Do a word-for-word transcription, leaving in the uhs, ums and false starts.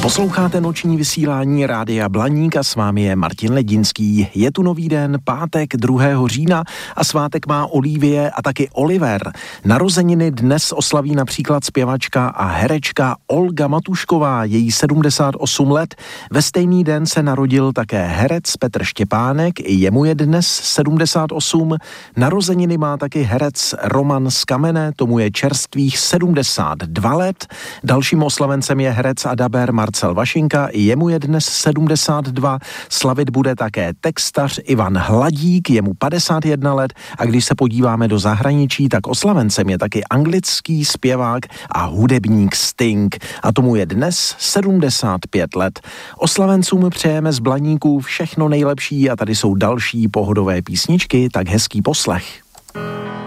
Posloucháte noční vysílání Rádia Blaník a s vámi je Martin Ledinský. Je tu nový den, pátek druhého října a svátek má Olivie a taky Oliver. Narozeniny dnes oslaví například zpěvačka a herečka Olga Matušková, její sedmdesát osm let. Ve stejný den se narodil také herec Petr Štěpánek, i jemu je dnes sedmdesát osm. Narozeniny má taky herec Roman z Kamene, tomu je čerstvých sedmdesát dva let. Dalším oslavencem je herec a dabér Marcel Vašinka, i jemu je dnes sedmdesát dva, slavit bude také textař Ivan Hladík, jemu padesát jedna let, a když se podíváme do zahraničí, tak oslavencem je taky anglický zpěvák a hudebník Sting, a tomu je dnes sedmdesát pět let. Oslavencům přejeme z Blaníků všechno nejlepší a tady jsou další pohodové písničky, tak hezký poslech.